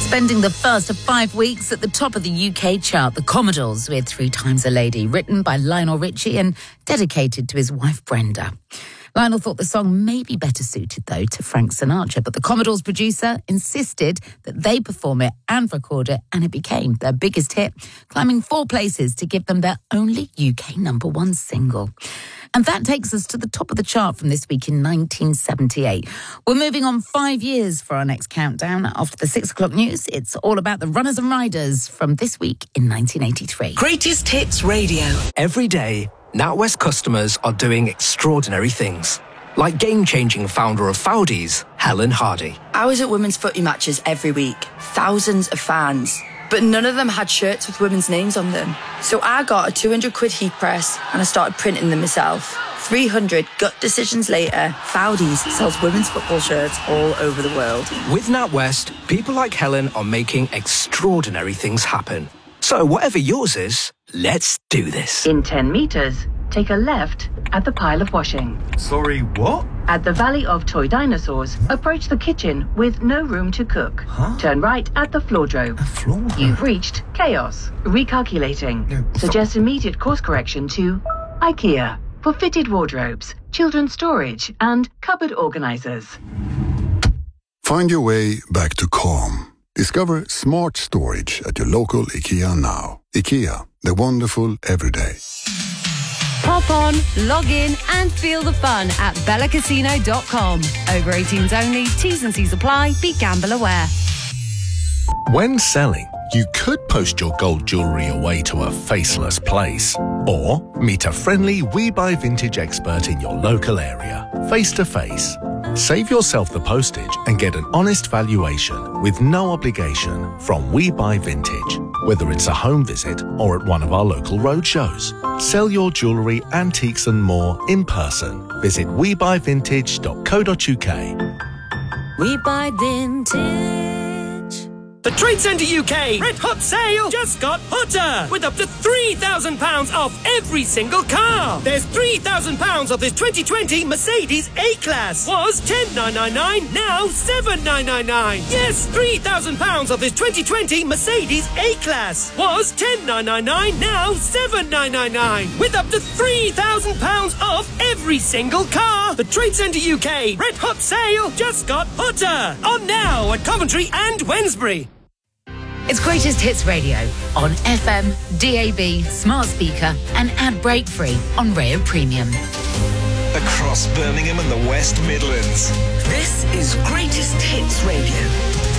Spending the first of 5 weeks at the top of the UK chart, the Commodores with 3 Times a Lady, written by Lionel Richie and dedicated to his wife Brenda. Lionel thought the song may be better suited, though, to Frank Sinatra, but the Commodores producer insisted that they perform it and record it, and it became their biggest hit, climbing 4 places to give them their only UK #1 single. And that takes us to the top of the chart from this week in 1978. We're moving on 5 years for our next countdown. After the 6 o'clock news, it's all about the runners and riders from this week in 1983. Greatest Hits Radio. Every day, NatWest customers are doing extraordinary things. Like game-changing founder of Foudies, Helen Hardy. I was at women's footy matches every week. Thousands of fans. But none of them had shirts with women's names on them. So I got a 200 quid heat press and I started printing them myself. 300 gut decisions later, Foudies sells women's football shirts all over the world. With NatWest, people like Helen are making extraordinary things happen. So whatever yours is, let's do this. In 10 metres, take a left at the pile of washing. Sorry, what? At the Valley of Toy Dinosaurs, approach the kitchen with no room to cook. Turn right at the floordrobe. You've reached chaos. Recalculating. Suggest immediate course correction to IKEA for fitted wardrobes, children's storage and cupboard organisers. Find your way back to calm. Discover smart storage at your local IKEA now. IKEA, the wonderful everyday. Pop on, log in and feel the fun at bellacasino.com. Over 18s only, T's and C's apply, be gamble aware. When selling, you could post your gold jewellery away to a faceless place. Or meet a friendly We Buy Vintage expert in your local area, face to face. Save yourself the postage and get an honest valuation with no obligation from We Buy Vintage. Whether it's a home visit or at one of our local roadshows. Sell your jewellery, antiques and more in person. Visit webuyvintage.co.uk. We Buy Vintage. The Trade Centre UK Red Hot Sale just got hotter with up to £3,000 off every single car. There's £3,000 off this 2020 Mercedes A-Class. Was $10,999, now $7,999. Yes, £3,000 off this 2020 Mercedes A-Class. Was $10,999, now $7,999. With up to £3,000 off every single car. The Trade Centre UK Red Hot Sale just got hotter. On now at Coventry and Wednesbury. It's Greatest Hits Radio on FM, DAB, smart speaker and ad break free on Rayo Premium. Across Birmingham and the West Midlands. This is Greatest Hits Radio.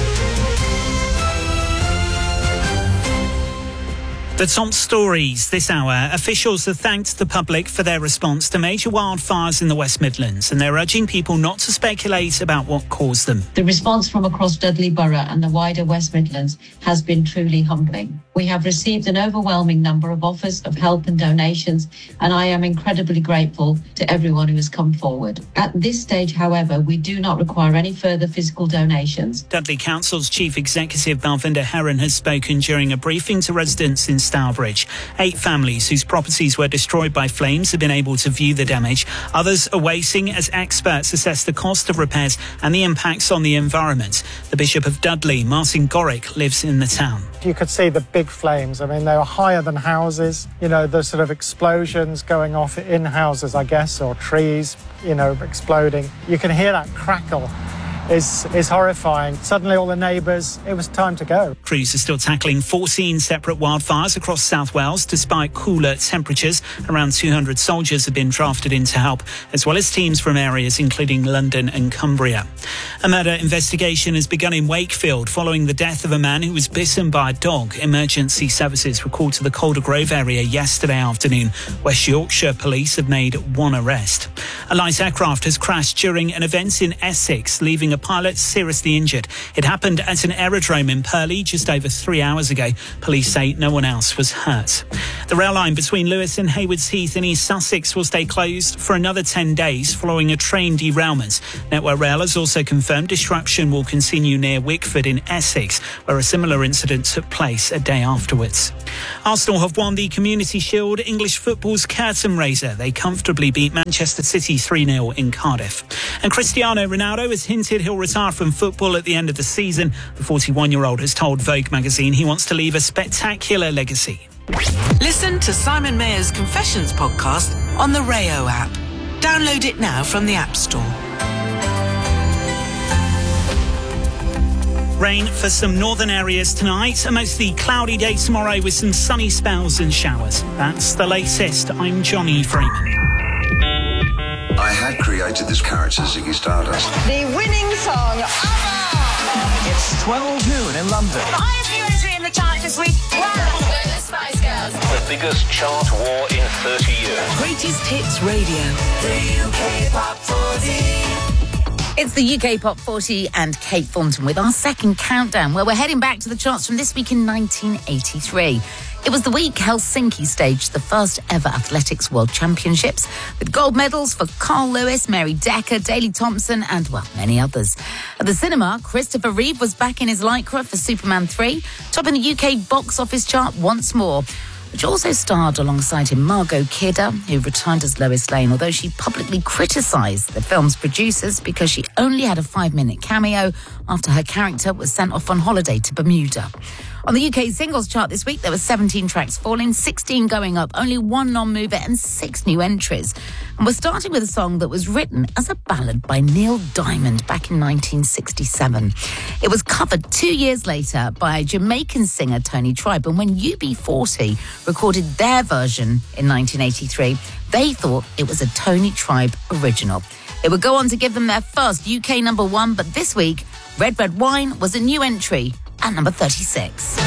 The top stories this hour. Officials have thanked the public for their response to major wildfires in the West Midlands, and they're urging people not to speculate about what caused them. The response from across Dudley Borough and the wider West Midlands has been truly humbling. We have received an overwhelming number of offers of help and donations, and I am incredibly grateful to everyone who has come forward. At this stage, however, we do not require any further physical donations. Dudley Council's Chief Executive Balvinda Heron has spoken during a briefing to residents in Stourbridge. 8 families whose properties were destroyed by flames have been able to view the damage. Others are waiting as experts assess the cost of repairs and the impacts on the environment. The Bishop of Dudley, Martin Gorrick, lives in the town. You could see the big flames. I mean, they were higher than houses. You know, the sort of explosions going off in houses, I guess, or trees, you know, exploding. You can hear that crackle. Is horrifying. Suddenly all the neighbours, it was time to go. Crews are still tackling 14 separate wildfires across South Wales despite cooler temperatures. Around 200 soldiers have been drafted in to help, as well as teams from areas including London and Cumbria. A murder investigation has begun in Wakefield following the death of a man who was bitten by a dog. Emergency services were called to the Calder Grove area yesterday afternoon. West Yorkshire police have made 1 arrest. A light aircraft has crashed during an event in Essex, leaving a pilot seriously injured. It happened at an aerodrome in Purley just over 3 hours ago. Police say no one else was hurt. The rail line between Lewis and Haywards Heath in East Sussex will stay closed for another 10 days following a train derailment. Network Rail has also confirmed disruption will continue near Wickford in Essex, where a similar incident took place a day afterwards. Arsenal have won the Community Shield, English football's curtain raiser. They comfortably beat Manchester City 3-0 in Cardiff. And Cristiano Ronaldo has hinted he'll he'll retire from football at the end of the season. The 41-year-old has told Vogue magazine he wants to leave a spectacular legacy. Listen to Simon Mayer's Confessions podcast on the Rayo app. Download it now from the App Store. Rain for some northern areas tonight. A mostly cloudy day tomorrow with some sunny spells and showers. That's the latest. I'm Johnny Freeman. I had created this character, Ziggy Stardust. The winning song, ABBA! It's 12 noon in London. The highest new entry in the chart this week. Wow! The Spice Girls. The biggest chart war in 30 years. Greatest Hits Radio. The UK Pop 40. It's the UK Pop 40 and Kate Thornton with our second countdown, where we're heading back to the charts from this week in 1983. It was the week Helsinki staged the first ever Athletics World Championships, with gold medals for Carl Lewis, Mary Decker, Daley Thompson, and, well, many others. At the cinema, Christopher Reeve was back in his lycra for Superman 3, topping the UK box office chart once more, which also starred alongside him Margot Kidder, who returned as Lois Lane, although she publicly criticised the film's producers because she only had a 5-minute cameo after her character was sent off on holiday to Bermuda. On the UK singles chart this week, there were 17 tracks falling, 16 going up, only 1 non-mover and 6 new entries. And we're starting with a song that was written as a ballad by Neil Diamond back in 1967. It was covered 2 years later by Jamaican singer Tony Tribe, and when UB40 recorded their version in 1983, they thought it was a Tony Tribe original. It would go on to give them their first UK number 1, but this week, Red Red Wine was a new entry at number 36.